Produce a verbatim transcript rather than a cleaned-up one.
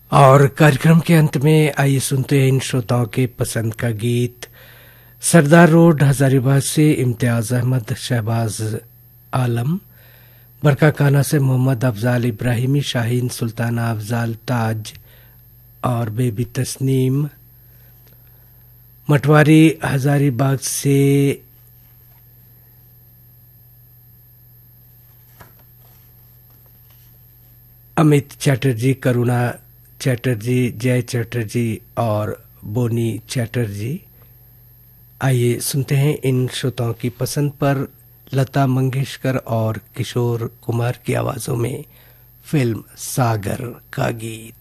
और कार्यक्रम के अंत में आइए सुनते हैं इन श्रोताओं के पसंद का गीत। सरदार रोड हजारीबाग से इम्तियाज अहमद, शहबाज आलम, बरका काना से मोहम्मद अफजाल इब्राहिमी, शाहीन सुल्ताना अफजाल ताज और बेबी तस्नीम, मटवारी हजारीबाग से अमित चैटर्जी, करुणा चैटर्जी, जय चैटर्जी और बोनी चैटर्जी। आइए सुनते हैं इन श्रोताओं की पसंद पर लता मंगेशकर और किशोर कुमार की आवाजों में फिल्म सागर का गीत।